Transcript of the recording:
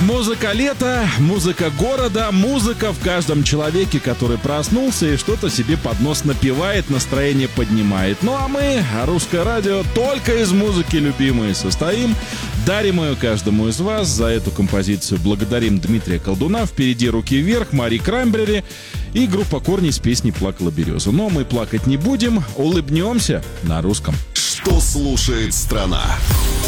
Музыка лета, музыка города, музыка в каждом человеке, который проснулся и что-то себе под нос напевает, настроение поднимает. Ну а мы, Русское радио, только из музыки любимые состоим. Дарим ее каждому из вас. За эту композицию благодарим Дмитрия Колдуна. Впереди «Руки вверх», Мари Краймбрери и группа «Корни» с песней «Плакала береза». Но мы плакать не будем, улыбнемся на русском. Что слушает страна?